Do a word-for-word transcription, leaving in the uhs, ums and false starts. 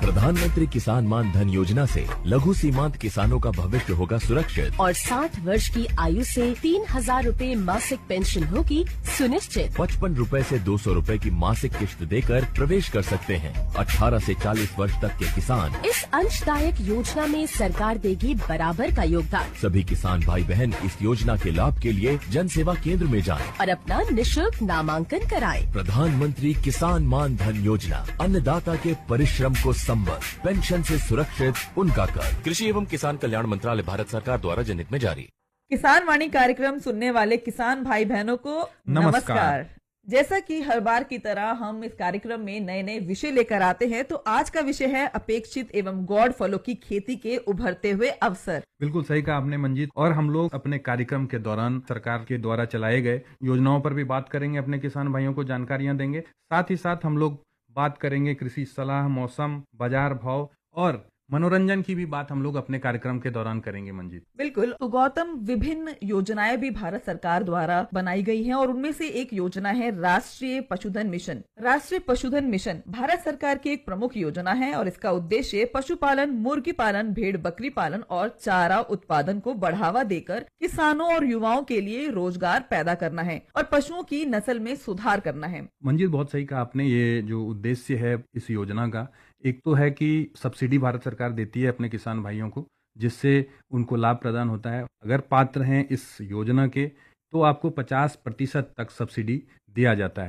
प्रधानमंत्री किसान मान धन योजना से लघु सीमांत किसानों का भविष्य होगा सुरक्षित और साठ वर्ष की आयु से तीन हजार रूपए मासिक पेंशन होगी सुनिश्चित। पचपन रूपए से दो सौ रूपए की मासिक किश्त देकर प्रवेश कर सकते हैं। अठारह से चालीस वर्ष तक के किसान इस अंशदायक योजना में सरकार देगी बराबर का योगदान। सभी किसान भाई बहन इस योजना के लाभ के लिए जन सेवा केंद्र में जाएं और अपना निशुल्क नामांकन कराएं। प्रधानमंत्री किसान मान धन योजना, अन्नदाता के परिश्रम को संबल, पेंशन से सुरक्षित उनका कर। कृषि एवं किसान कल्याण मंत्रालय, भारत सरकार द्वारा जनहित में जारी। किसान वाणी कार्यक्रम सुनने वाले किसान भाई बहनों को नमस्कार। नमस्कार। जैसा कि हर बार की तरह हम इस कार्यक्रम में नए नए विषय लेकर आते हैं, तो आज का विषय है अपेक्षित एवं गॉड फलों की खेती के उभरते हुए अवसर। बिल्कुल सही कहा आपने मंजीत। और हम लोग अपने कार्यक्रम के दौरान सरकार के द्वारा चलाए गए योजनाओं पर भी बात करेंगे, अपने किसान भाइयों को जानकारियां देंगे। साथ ही साथ हम लोग बात करेंगे कृषि सलाह, मौसम, बाजार भाव और मनोरंजन की भी बात हम लोग अपने कार्यक्रम के दौरान करेंगे मंजीत। बिल्कुल। तो गौतम, विभिन्न योजनाएं भी भारत सरकार द्वारा बनाई गई हैं और उनमें से एक योजना है राष्ट्रीय पशुधन मिशन। राष्ट्रीय पशुधन मिशन भारत सरकार की एक प्रमुख योजना है और इसका उद्देश्य पशुपालन, मुर्गी पालन, भेड़ बकरी पालन और चारा उत्पादन को बढ़ावा देकर किसानों और युवाओं के लिए रोजगार पैदा करना है और पशुओं की नस्ल में सुधार करना है। मंजीत, बहुत सही कहा आपने। ये जो उद्देश्य है इस योजना का, एक तो है कि सब्सिडी भारत सरकार देती है अपने किसान भाइयों को, जिससे उनको लाभ प्रदान होता है। अगर पात्र हैं इस योजना के तो आपको पचास प्रतिशत तक सब्सिडी दिया जाता है।